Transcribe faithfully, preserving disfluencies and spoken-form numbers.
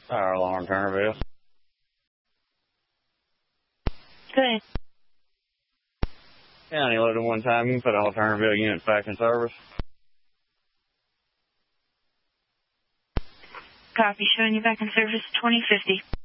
Fire alarm, Turnerville. Good. County loaded one time. You can put all Turnerville units back in service. Copy. Showing you back in service twenty fifty.